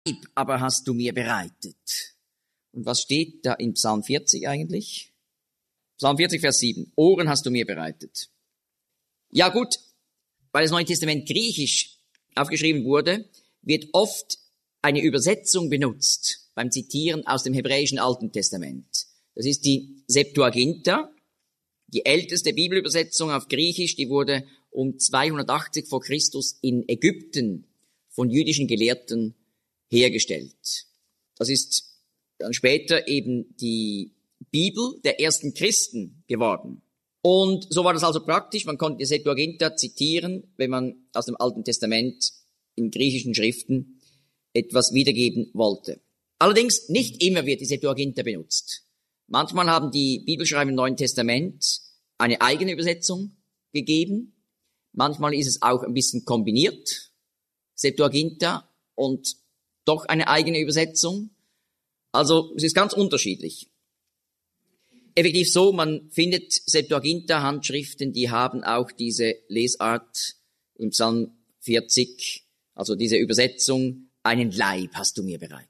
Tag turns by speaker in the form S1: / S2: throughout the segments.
S1: aber hast du mir bereitet. Und was steht da in Psalm 40 eigentlich? Psalm 40, Vers 7. Ohren hast du mir bereitet. Ja gut, weil das Neue Testament griechisch aufgeschrieben wurde, wird oft eine Übersetzung benutzt beim Zitieren aus dem hebräischen Alten Testament. Das ist die Septuaginta, die älteste Bibelübersetzung auf Griechisch, die wurde um 280 vor Christus in Ägypten von jüdischen Gelehrten hergestellt. Das ist dann später eben die Bibel der ersten Christen geworden. Und so war das also praktisch, man konnte die Septuaginta zitieren, wenn man aus dem Alten Testament in griechischen Schriften etwas wiedergeben wollte. Allerdings nicht immer wird die Septuaginta benutzt. Manchmal haben die Bibelschreiber im Neuen Testament eine eigene Übersetzung gegeben. Manchmal ist es auch ein bisschen kombiniert, Septuaginta und doch eine eigene Übersetzung. Also es ist ganz unterschiedlich. Effektiv so, man findet Septuaginta-Handschriften, die haben auch diese Lesart im Psalm 40, also diese Übersetzung, einen Leib hast du mir bereitet.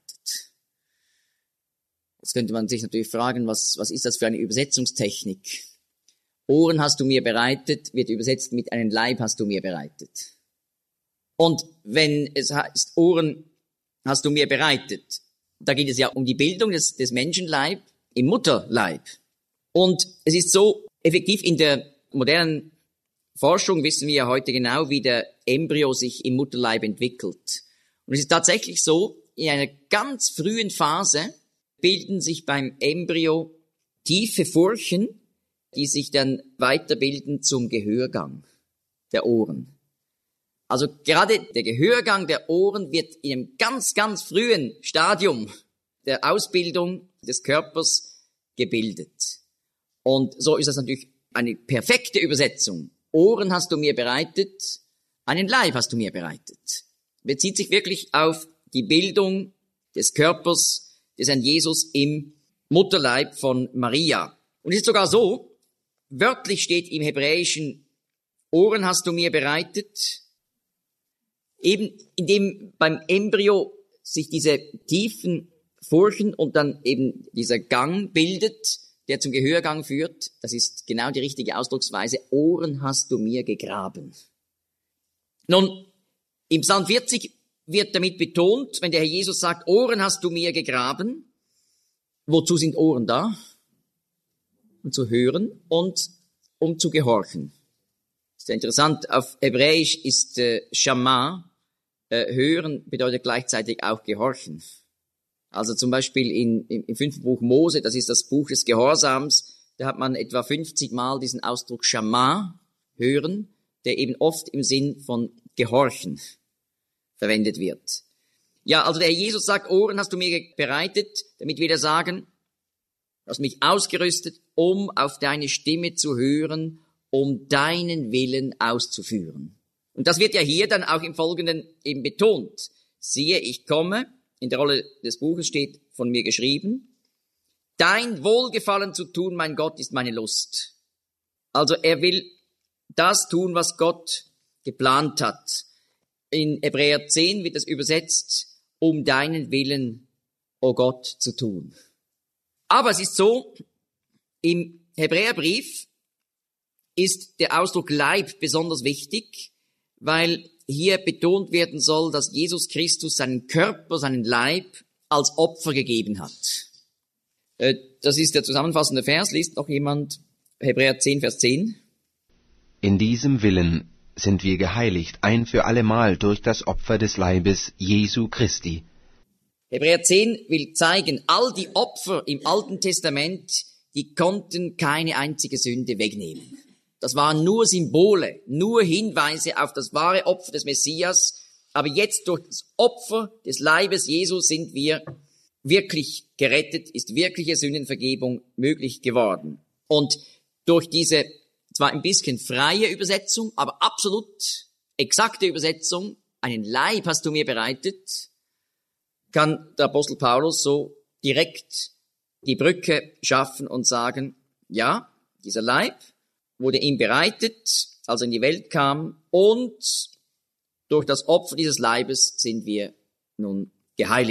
S1: Jetzt könnte man sich natürlich fragen, was ist das für eine Übersetzungstechnik? Ohren hast du mir bereitet, wird übersetzt mit einen Leib hast du mir bereitet. Und wenn es heißt, Ohren hast du mir bereitet, da geht es ja um die Bildung des Menschenleib im Mutterleib. Und es ist so, effektiv in der modernen Forschung wissen wir ja heute genau, wie der Embryo sich im Mutterleib entwickelt. Und es ist tatsächlich so, in einer ganz frühen Phase bilden sich beim Embryo tiefe Furchen, die sich dann weiterbilden zum Gehörgang der Ohren. Also gerade der Gehörgang der Ohren wird in einem ganz, ganz frühen Stadium der Ausbildung des Körpers gebildet. Und so ist das natürlich eine perfekte Übersetzung. Ohren hast du mir bereitet, einen Leib hast du mir bereitet. Bezieht sich wirklich auf die Bildung des Körpers des Herrn Jesus im Mutterleib von Maria. Und es ist sogar so, wörtlich steht im Hebräischen, Ohren hast du mir bereitet, eben indem beim Embryo sich diese tiefen Furchen und dann eben dieser Gang bildet, der zum Gehörgang führt. Das ist genau die richtige Ausdrucksweise. Ohren hast du mir gegraben. Nun, im Psalm 40 wird damit betont, wenn der Herr Jesus sagt, Ohren hast du mir gegraben. Wozu sind Ohren da? Um zu hören und um zu gehorchen. Das ist ja interessant. Auf Hebräisch ist Shama, hören bedeutet gleichzeitig auch gehorchen. Also zum Beispiel im 5. Buch Mose, das ist das Buch des Gehorsams, da hat man etwa 50 Mal diesen Ausdruck Shama, hören, der eben oft im Sinn von gehorchen verwendet wird. Ja, also der Herr Jesus sagt, Ohren hast du mir bereitet, damit wir sagen, du hast mich ausgerüstet, um auf deine Stimme zu hören, um deinen Willen auszuführen. Und das wird ja hier dann auch im Folgenden eben betont. Siehe, ich komme, in der Rolle des Buches steht von mir geschrieben, dein Wohlgefallen zu tun, mein Gott, ist meine Lust. Also er will das tun, was Gott geplant hat. In Hebräer 10 wird es übersetzt, um deinen Willen, o Gott, zu tun. Aber es ist so, im Hebräerbrief ist der Ausdruck Leib besonders wichtig, weil hier betont werden soll, dass Jesus Christus seinen Körper, seinen Leib als Opfer gegeben hat. Das ist der zusammenfassende Vers. Liest noch jemand Hebräer 10, Vers 10?
S2: In diesem Willen sind wir geheiligt ein für allemal durch das Opfer des Leibes Jesu Christi.
S1: Hebräer 10 will zeigen, all die Opfer im Alten Testament, die konnten keine einzige Sünde wegnehmen. Das waren nur Symbole, nur Hinweise auf das wahre Opfer des Messias. Aber jetzt durch das Opfer des Leibes Jesu sind wir wirklich gerettet, ist wirkliche Sündenvergebung möglich geworden. Und durch diese zwar ein bisschen freie Übersetzung, aber absolut exakte Übersetzung, einen Leib hast du mir bereitet, kann der Apostel Paulus so direkt die Brücke schaffen und sagen, ja, dieser Leib wurde ihm bereitet, als er in die Welt kam, und durch das Opfer dieses Leibes sind wir nun geheiligt.